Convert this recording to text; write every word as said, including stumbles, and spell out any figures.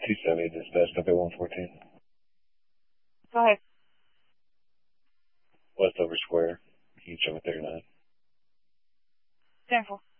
two seventy dispatch, W one fourteen. Go ahead. Westover Square, East seven thirty-nine. ten four.